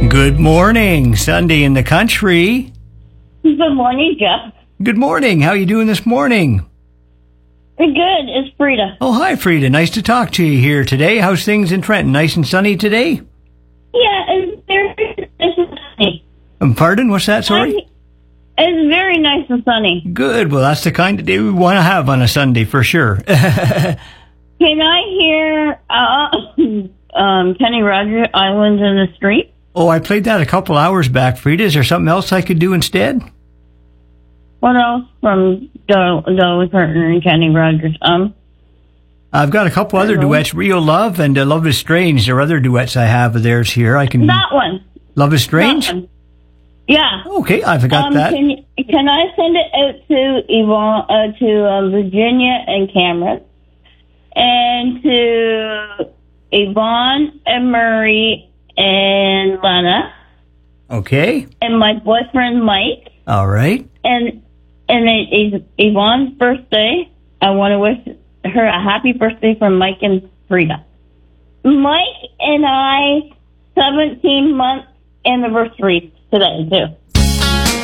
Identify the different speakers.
Speaker 1: Good morning, Sunday in the country.
Speaker 2: Good morning, Jeff.
Speaker 1: Good morning. How are you doing this morning?
Speaker 2: Good. It's Frida.
Speaker 1: Oh, hi, Frida. Nice to talk to you here today. How's things in Trenton? Nice and sunny today?
Speaker 2: Yeah, it's very nice and sunny.
Speaker 1: Pardon? What's that? Sorry?
Speaker 2: It's very nice and sunny.
Speaker 1: Good. Well, that's the kind of day we want to have on a Sunday for sure.
Speaker 2: Can I hear Kenny Rogers, Islands in the Street?
Speaker 1: Oh, I played that a couple hours back, Frida. Is there something else I could do instead?
Speaker 2: What else from Dolly Parton and Kenny Rogers?
Speaker 1: I've got a couple other duets. Real Love and Love is Strange. There are other duets I have of theirs here. I can.
Speaker 2: That one.
Speaker 1: Love is Strange?
Speaker 2: That one. Yeah.
Speaker 1: Okay, I've got that.
Speaker 2: Can I send it out to Yvonne, to Virginia and Cameron, and to Yvonne and Murray and Lana?
Speaker 1: Okay.
Speaker 2: And my boyfriend Mike.
Speaker 1: All right.
Speaker 2: And it's Yvonne's birthday. I want to wish her a happy birthday from Mike and Frida. Mike and I, 17-month anniversary today, too.